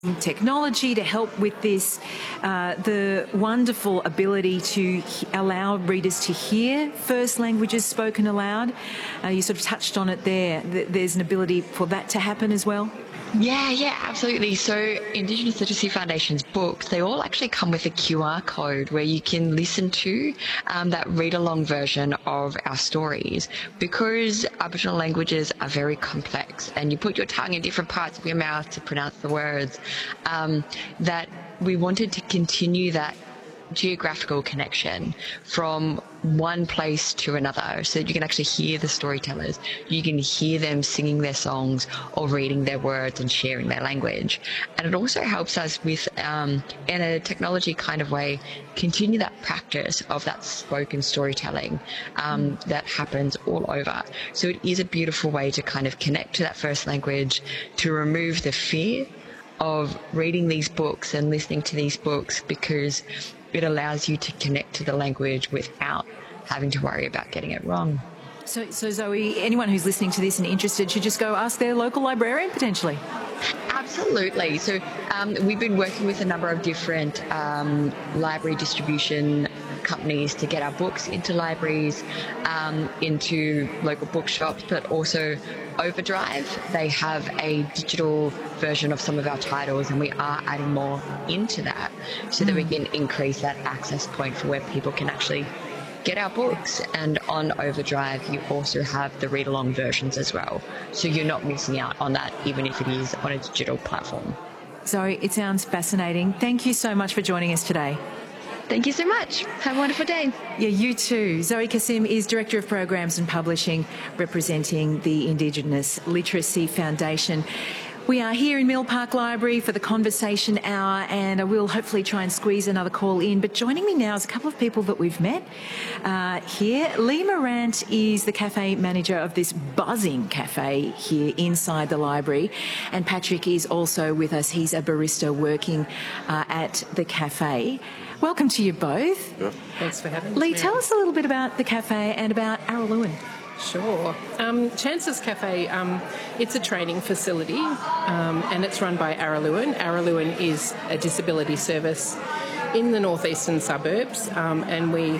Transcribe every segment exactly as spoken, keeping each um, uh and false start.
technology to help with this, uh, the wonderful ability to he- allow readers to hear first languages spoken aloud. Uh, you sort of touched on it there. Th- There's an ability for that to happen as well. Yeah, yeah, absolutely. So Indigenous Literacy Foundation's books, they all actually come with a Q R code where you can listen to um, that read-along version of our stories. Because Aboriginal languages are very complex and you put your tongue in different parts of your mouth to pronounce the words, um, that we wanted to continue that geographical connection from one place to another so that you can actually hear the storytellers, you can hear them singing their songs or reading their words and sharing their language. And it also helps us with, um, in a technology kind of way, continue that practice of that spoken storytelling um, that happens all over. So it is a beautiful way to kind of connect to that first language, to remove the fear of reading these books and listening to these books, because it allows you to connect to the language without having to worry about getting it wrong. So, so Zoe, anyone who's listening to this and interested should just go ask their local librarian potentially. Absolutely. So um, we've been working with a number of different um, library distribution companies to get our books into libraries, um, into local bookshops, but also Overdrive. They have a digital version of some of our titles, and we are adding more into that so that we can increase that access point for where people can actually get our books. And on Overdrive, you also have the read-along versions as well. So you're not missing out on that, even if it is on a digital platform. Zoe, it sounds fascinating. Thank you so much for joining us today. Thank you so much. Have a wonderful day. Yeah, you too. Zoe Kasim is Director of Programs and Publishing, representing the Indigenous Literacy Foundation. We are here in Mill Park Library for the Conversation Hour, and I will hopefully try and squeeze another call in. But joining me now is a couple of people that we've met uh, here. Lee Morant is the cafe manager of this buzzing cafe here inside the library, and Patrick is also with us. He's a barista working uh, at the cafe. Welcome to you both. Yeah. Thanks for having Lee, me. tell us a little bit about the cafe and about Araluen. Sure. Um, Chances Cafe, um, it's a training facility um, and it's run by Araluen. Araluen is a disability service in the northeastern suburbs, um, and we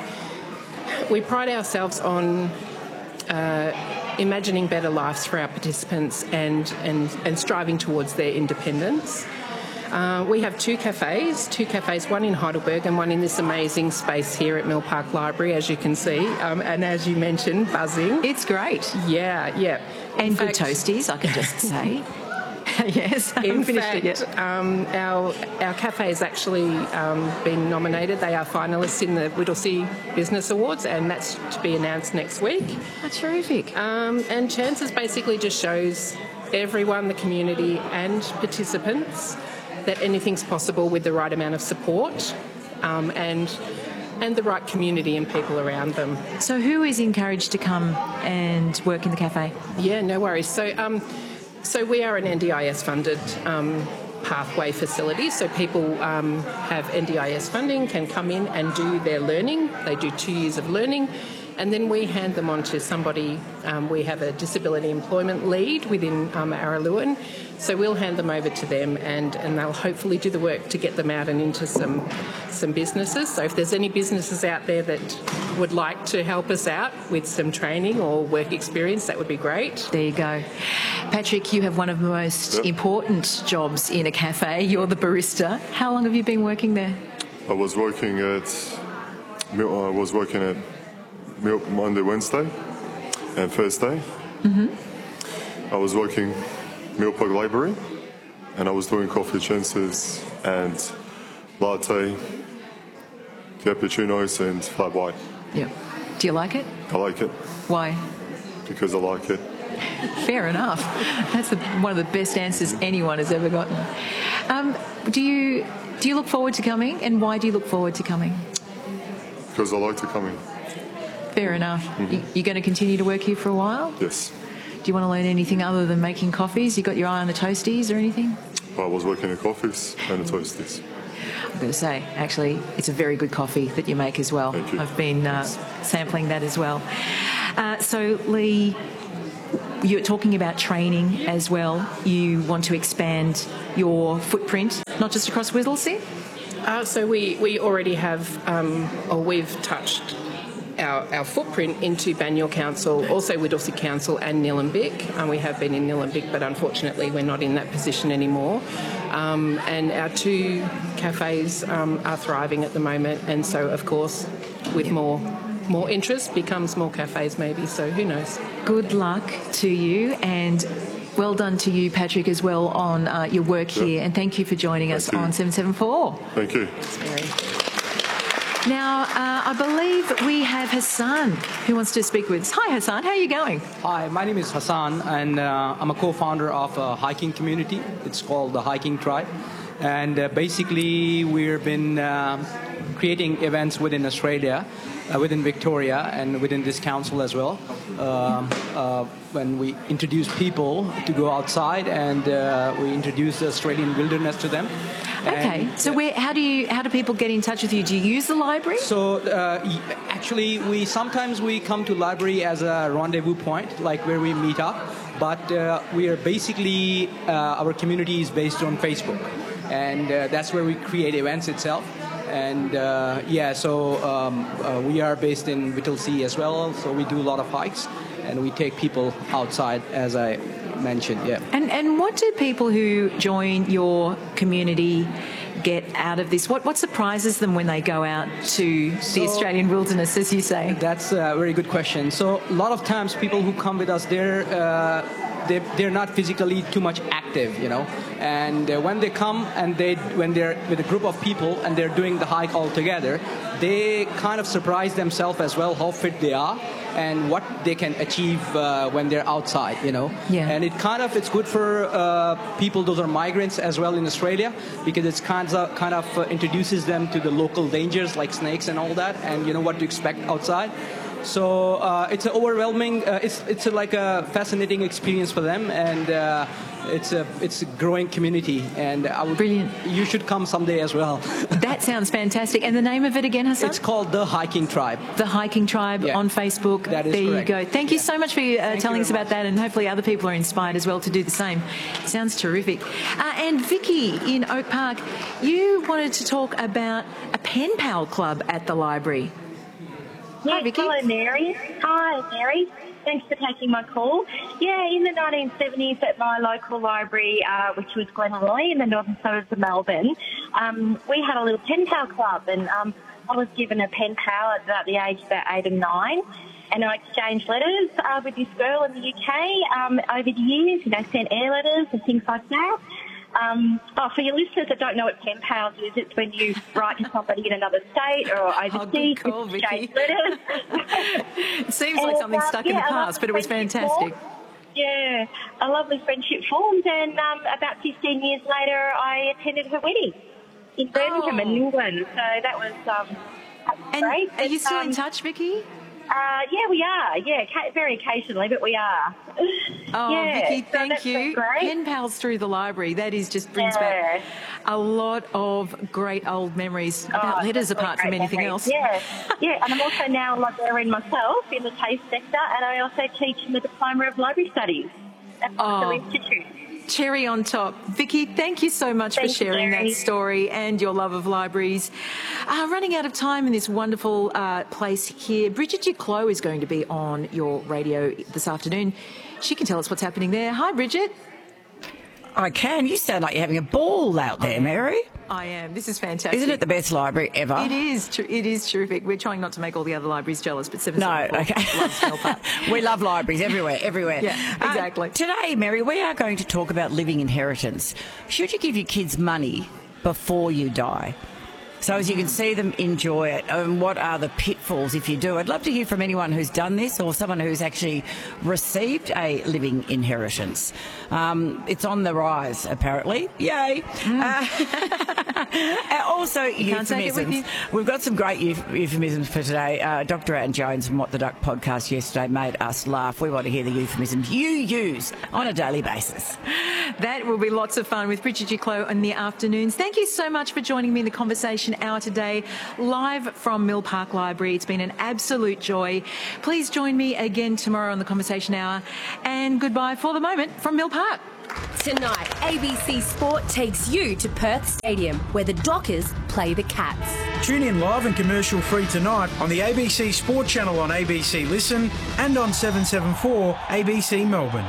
we pride ourselves on uh, imagining better lives for our participants and, and, and striving towards their independence. Uh, we have two cafes, two cafes, one in Heidelberg and one in this amazing space here at Mill Park Library, as you can see. Um, and as you mentioned, buzzing. It's great. Yeah, yeah. And In good fact- toasties, I can just say. Yes, I In haven't finished it fact, yet. um, our our cafe has actually um, been nominated. They are finalists in the Whittlesea Business Awards, and that's to be announced next week. Oh, terrific. Um, and Chances basically just shows everyone, the community and participants, that anything's possible with the right amount of support um, and and the right community and people around them. So who is encouraged to come and work in the cafe? Yeah, no worries. So, um, so we are an N D I S funded um, pathway facility. So people um, have N D I S funding, can come in and do their learning. They do two years of learning. And then we hand them on to somebody. Um, we have a disability employment lead within um, Araluen. So we'll hand them over to them, and, and they'll hopefully do the work to get them out and into some some businesses. So if there's any businesses out there that would like to help us out with some training or work experience, that would be great. There you go. Patrick, you have one of the most Yep. important jobs in a cafe. You're the barista. How long have you been working there? I was working at Mil- I was working at Milk Monday, Wednesday, and Thursday. Mm-hmm. I was working Mill Park Library, and I was doing coffee chances and latte, cappuccinos, and flat white. Yeah. Do you like it? I like it Why? because I like it. Fair enough. That's the, one of the best answers anyone has ever gotten. Um, do you do you look forward to coming, and why do you look forward to coming? Because I like to come in. Fair enough. You, you're going to continue to work here for a while? Yes. Do you want to learn anything other than making coffees? You got your eye on the toasties or anything? I was working in coffees and the toasties. I'm going to say, actually, it's a very good coffee that you make as well. Thank you. I've been uh, sampling that as well. Uh, so, Lee, you're talking about training as well. You want to expand your footprint, not just across Whittlesea? Uh, so we, we already have, um, or we've touched our, our footprint into Banyule Council, also Whittlesea Council and Nillumbik. Um, we have been in Nillumbik, but unfortunately we're not in that position anymore. Um, and our two cafes um, are thriving at the moment, and so of course with more more interest becomes more cafes maybe, so who knows. Good luck to you, and well done to you, Patrick, as well on uh, your work yep. here, and thank you for joining thank us you. on seven seven four. Thank you. Now, uh, I believe we have Hassan who wants to speak with us. Hi, Hassan. How are you going? Hi, my name is Hassan, and uh, I'm a co-founder of a hiking community. It's called the Hiking Tribe. And uh, basically, we've been uh, creating events within Australia, uh, within Victoria, and within this council as well. Um, uh, when we introduce people to go outside, and uh, we introduce the Australian wilderness to them. Okay, and, so where, how do you, how do people get in touch with you? Do you use the library? So uh, actually, we sometimes we come to library as a rendezvous point, like where we meet up. But uh, we are basically uh, our community is based on Facebook, and uh, that's where we create events itself. And uh, yeah, so um, uh, we are based in Whittlesea as well. So we do a lot of hikes, and we take people outside, as I mentioned. Yeah. And and what do people who join your community get out of this? What what surprises them when they go out to so, the Australian wilderness, as you say? That's a very good question. So a lot of times people who come with us, they're uh, they're, they're not physically too much active, you know. And uh, when they come and they when they're with a group of people and they're doing the hike all together, they kind of surprise themselves as well how fit they are and what they can achieve uh, when they're outside, you know. Yeah. And it kind of it's good for uh, people, those are migrants as well in Australia, because it's kind of kind of uh, introduces them to the local dangers like snakes and all that, and you know what to expect outside. So uh, it's an overwhelming, uh, it's it's a, like a fascinating experience for them, and uh, it's a it's a growing community, and I would, Brilliant. You should come someday as well. That sounds fantastic. And the name of it again, Hassan? It's called The Hiking Tribe. The Hiking Tribe yeah. on Facebook. That is there correct. you go. Thank you so much for uh, telling us about much. that, and hopefully other people are inspired as well to do the same. Sounds terrific. Uh, and Vicky in Oak Park, you wanted to talk about a pen pal club at the library. Yes, Hi, Vicky. hello, Mary. Hi, Mary. Thanks for taking my call. Yeah, in the nineteen seventies at my local library, uh, which was Glenroy in the northern suburbs of Melbourne, um, we had a little pen pal club, and um, I was given a pen pal at about the age of about eight and nine, and I exchanged letters uh, with this girl in the U K um, over the years, you know, sent air letters and things like that. Um, oh, for your listeners that don't know what pen pals is, it's when you write to somebody in another state or overseas, oh, call, exchange letters. It seems and, like something uh, stuck yeah, in the past, but it was fantastic. Formed. Yeah, a lovely friendship formed, and um, about fifteen years later, I attended her wedding in Birmingham, oh. in England. So that was, um, that was and great. Are you but, still um, in touch, Vicky? Uh, yeah, we are. Yeah, very occasionally, but we are. Oh, yeah, Vicky, so thank that's you. great. Pen pals through the library. That is just brings Yeah. back a lot of great old memories about Oh, letters, definitely apart from great anything memories. else. Yeah, yeah, and I'm also now a librarian myself in the TAFE sector, and I also teach in the Diploma of Library Studies at the Oh. Institute. Cherry on top. Vicky, thank you so much Thank for sharing you, Mary. that story and your love of libraries. Uh, running out of time in this wonderful uh, place here, Bridget Duclos is going to be on your radio this afternoon. She can tell us what's happening there. Hi, Bridget. I can. You sound like you're having a ball out there, Mary. I am. This is fantastic. Isn't it the best library ever? It is. Tr- it is terrific. We're trying not to make all the other libraries jealous, but seven No, okay. We love libraries everywhere, everywhere. Yeah, exactly. Uh, today, Mary, we are going to talk about living inheritance. Should you give your kids money before you die? So as you can see them enjoy it, and what are the pitfalls if you do? I'd love to hear from anyone who's done this or someone who's actually received a living inheritance. Um, it's on the rise, apparently. Yay. Mm. Uh, also, euphemisms. We've got some great euph- euphemisms for today. Uh, Doctor Anne Jones from What the Duck podcast yesterday made us laugh. We want to hear the euphemisms you use on a daily basis. That will be lots of fun with Bridget Duclos in the afternoons. Thank you so much for joining me in the conversation Conversation Hour today, live from Mill Park Library. It's been an absolute joy. Please join me again tomorrow on the Conversation Hour. And goodbye for the moment from Mill Park. Tonight, A B C Sport takes you to Perth Stadium, where the Dockers play the Cats. Tune in live and commercial free tonight on the A B C Sport channel on A B C Listen and on seven seventy-four A B C Melbourne.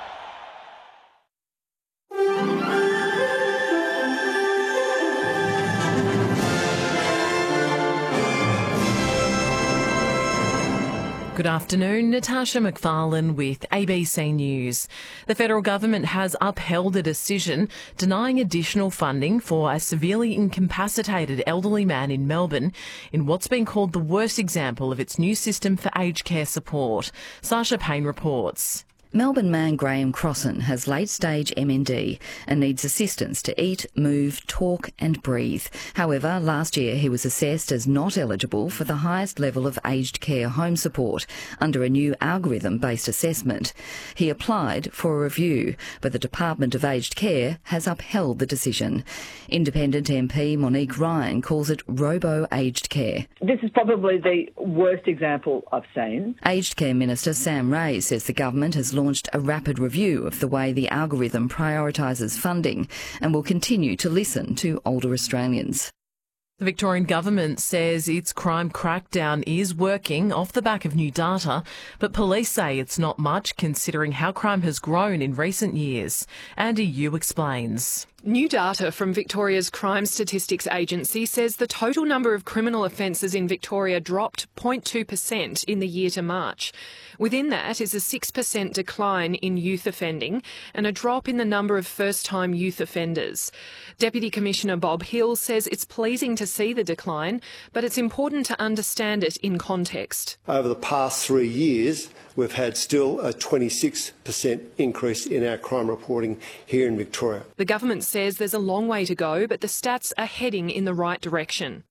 Good afternoon, Natasha McFarlane with A B C News. The federal government has upheld a decision denying additional funding for a severely incapacitated elderly man in Melbourne in what's been called the worst example of its new system for aged care support. Sasha Payne reports. Melbourne man Graham Crossan has late-stage M N D and needs assistance to eat, move, talk and breathe. However, last year he was assessed as not eligible for the highest level of aged care home support under a new algorithm-based assessment. He applied for a review, but the Department of Aged Care has upheld the decision. Independent M P Monique Ryan calls it robo-aged care. This is probably the worst example I've seen. Aged Care Minister Sam Ray says the government has launched a rapid review of the way the algorithm prioritises funding and will continue to listen to older Australians. The Victorian government says its crime crackdown is working off the back of new data, but police say it's not much considering how crime has grown in recent years. Andy Yu explains. New data from Victoria's Crime Statistics Agency says the total number of criminal offences in Victoria dropped zero point two percent in the year to March. Within that is a six percent decline in youth offending and a drop in the number of first-time youth offenders. Deputy Commissioner Bob Hill says it's pleasing to see the decline, but it's important to understand it in context. Over the past three years, we've had still a twenty-six percent increase in our crime reporting here in Victoria. The government says there's a long way to go, but the stats are heading in the right direction.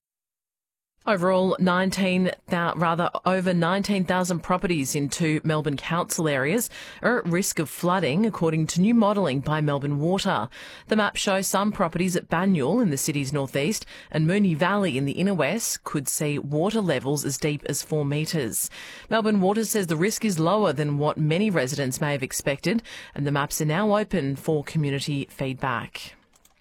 Overall, nineteen, rather over nineteen thousand properties in two Melbourne council areas are at risk of flooding, according to new modelling by Melbourne Water. The map shows some properties at Banyule in the city's northeast and Moonee Valley in the inner west could see water levels as deep as four metres. Melbourne Water says the risk is lower than what many residents may have expected, and the maps are now open for community feedback.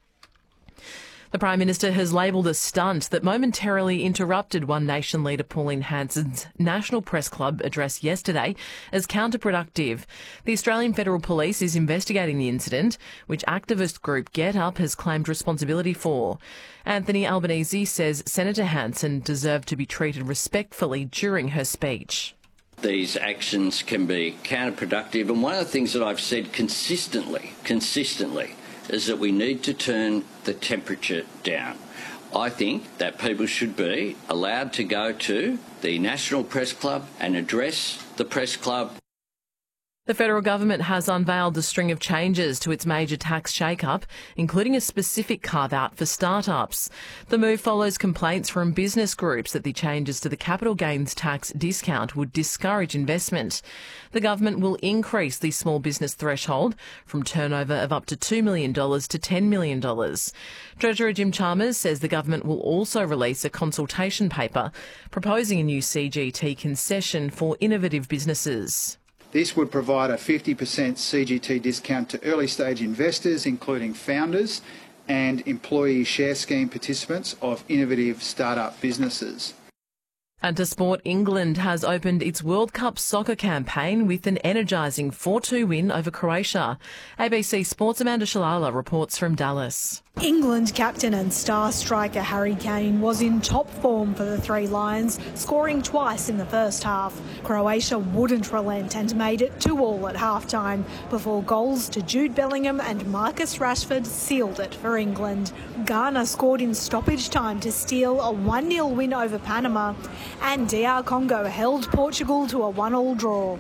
The Prime Minister has labelled a stunt that momentarily interrupted One Nation leader Pauline Hanson's National Press Club address yesterday as counterproductive. The Australian Federal Police is investigating the incident, which activist group Get Up has claimed responsibility for. Anthony Albanese says Senator Hanson deserved to be treated respectfully during her speech. These actions can be counterproductive, and one of the things that I've said consistently, consistently, is that we need to turn the temperature down. I think that people should be allowed to go to the National Press Club and address the Press Club. The federal government has unveiled a string of changes to its major tax shake-up, including a specific carve-out for startups. The move follows complaints from business groups that the changes to the capital gains tax discount would discourage investment. The government will increase the small business threshold from turnover of up to two million dollars to ten million dollars. Treasurer Jim Chalmers says the government will also release a consultation paper proposing a new C G T concession for innovative businesses. This would provide a fifty percent C G T discount to early-stage investors, including founders and employee share scheme participants of innovative start-up businesses. And to sport, England has opened its World Cup soccer campaign with an energising four two win over Croatia. A B C Sports' Amanda Shalala reports from Dallas. England captain and star striker Harry Kane was in top form for the Three Lions, scoring twice in the first half. Croatia wouldn't relent and made it two all at half-time before goals to Jude Bellingham and Marcus Rashford sealed it for England. Ghana scored in stoppage time to steal a one nil win over Panama, and D R Congo held Portugal to a one all draw.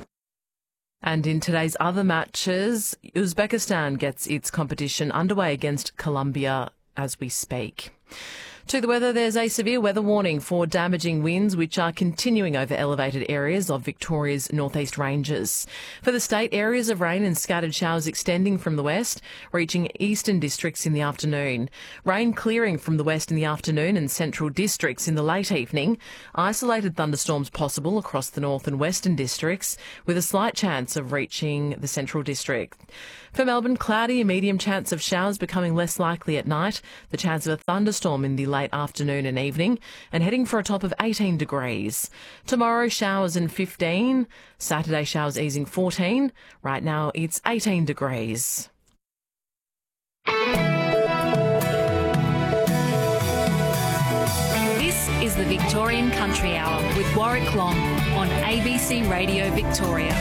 And in today's other matches, Uzbekistan gets its competition underway against Colombia as we speak. To the weather, there's a severe weather warning for damaging winds which are continuing over elevated areas of Victoria's northeast ranges. For the state, areas of rain and scattered showers extending from the west, reaching eastern districts in the afternoon. Rain clearing from the west in the afternoon and central districts in the late evening. Isolated thunderstorms possible across the north and western districts, with a slight chance of reaching the central district. For Melbourne, cloudy, a medium chance of showers becoming less likely at night. The chance of a thunderstorm in the late afternoon and evening, and heading for a top of eighteen degrees. Tomorrow, showers and fifteen. Saturday, showers easing fourteen. Right now, it's eighteen degrees. This is the Victorian Country Hour with Warwick Long on A B C Radio Victoria.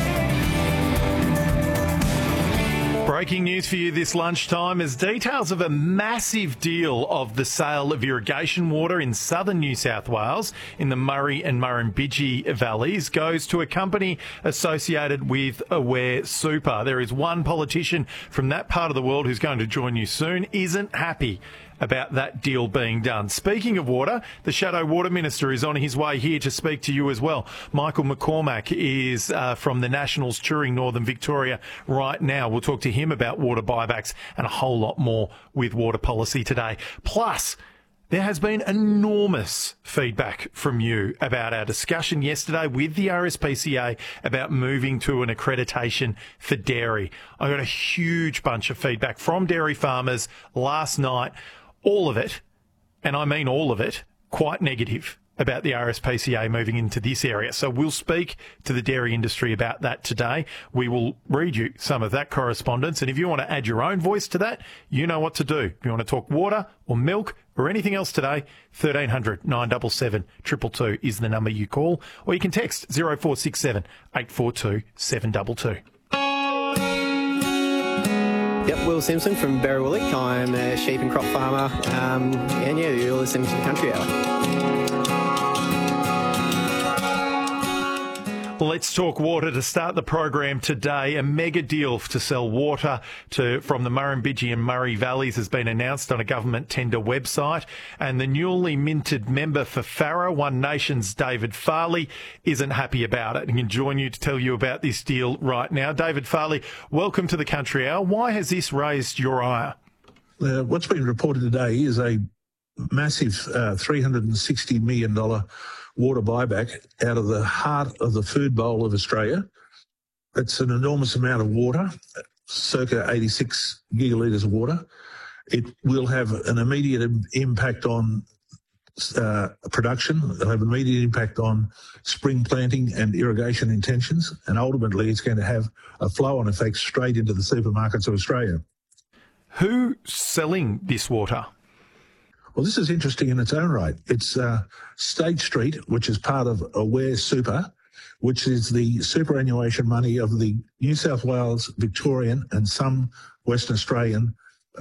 Breaking news for you this lunchtime as details of a massive deal of the sale of irrigation water in southern New South Wales in the Murray and Murrumbidgee valleys goes to a company associated with Aware Super. There is one politician from that part of the world who's going to join you soon, isn't happy about that deal being done. Speaking of water, the Shadow Water Minister is on his way here to speak to you as well. Michael McCormack is uh, from the Nationals touring Northern Victoria right now. We'll talk to him about water buybacks and a whole lot more with water policy today. Plus, there has been enormous feedback from you about our discussion yesterday with the R S P C A about moving to an accreditation for dairy. I got a huge bunch of feedback from dairy farmers last night. All of it, and I mean all of it, quite negative about the R S P C A moving into this area. So we'll speak to the dairy industry about that today. We will read you some of that correspondence. And if you want to add your own voice to that, you know what to do. If you want to talk water or milk or anything else today, thirteen hundred, nine seven seven, two two two is the number you call. Or you can text zero four six seven, eight four two, seven two two. Yep, Will Simpson from Berrywillick. I'm a sheep and crop farmer, um, and yeah, you're listening to the Country Hour. Let's talk water to start the program today. A mega deal to sell water to from the Murrumbidgee and Murray valleys has been announced on a government tender website, and the newly minted member for Farrer, One Nation's David Farley, isn't happy about it and can join you to tell you about this deal right now. David Farley, welcome to the Country Hour. Why has this raised your ire? Uh, what's been reported today is a massive uh, three hundred sixty million dollars water buyback out of the heart of the food bowl of Australia. It's an enormous amount of water, circa eighty-six gigalitres of water. It will have an immediate impact on uh, production. It'll have an immediate impact on spring planting and irrigation intentions. And ultimately, it's going to have a flow-on effect straight into the supermarkets of Australia. Who's selling this water? Well, this is interesting in its own right. It's uh, State Street, which is part of Aware Super, which is the superannuation money of the New South Wales, Victorian and some Western Australian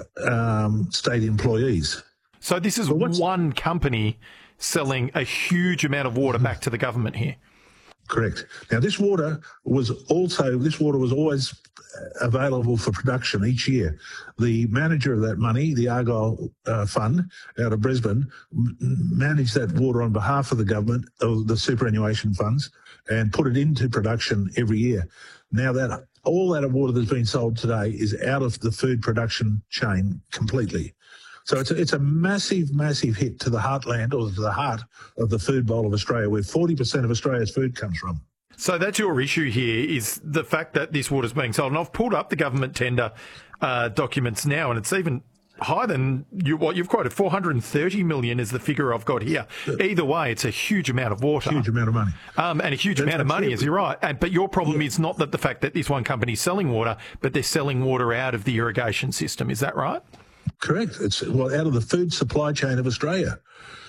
um, state employees. So this is one company selling a huge amount of water back to the government here. Correct. Now, this water was also, this water was always available for production each year. The manager of that money, the Argyle uh, Fund out of Brisbane, m- managed that water on behalf of the government, of the superannuation funds, and put it into production every year. Now that all that water that's been sold today is out of the food production chain completely. So it's a, it's a massive, massive hit to the heartland, or to the heart of the food bowl of Australia, where forty percent of Australia's food comes from. So that's your issue here, is the fact that this water's being sold. And I've pulled up the government tender uh, documents now, and it's even higher than you, what you've quoted. four hundred thirty million is the figure I've got here. Either way, it's a huge amount of water. Huge amount of money. Um, and a huge That's amount of money, as you're right. And, but your problem yeah. is not that the fact that this one company's selling water, but they're selling water out of the irrigation system. Is that right? Correct. It's well out of the food supply chain of Australia.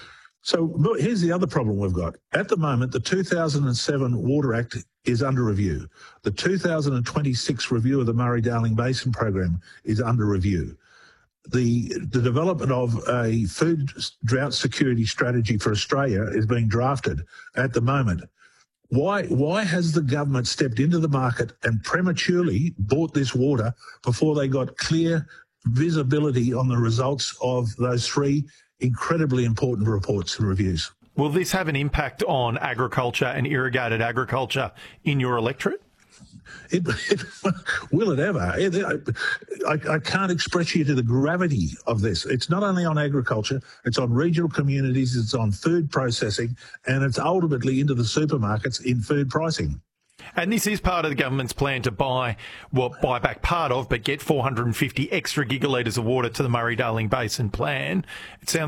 So here's the other problem we've got. At the moment, the two thousand seven Water Act is under review. The two thousand twenty-six review of the Murray-Darling Basin Program is under review. The, the development of a food drought security strategy for Australia is being drafted at the moment. Why, why has the government stepped into the market and prematurely bought this water before they got clear visibility on the results of those three incredibly important reports and reviews. Will this have an impact on agriculture and irrigated agriculture in your electorate? It, it, will it ever? It, I, I can't express you to the gravity of this. It's not only on agriculture, it's on regional communities, it's on food processing, and it's ultimately into the supermarkets in food pricing. And this is part of the government's plan to buy, well, buy back part of, but get four hundred fifty extra gigalitres of water to the Murray-Darling Basin plan. It sounds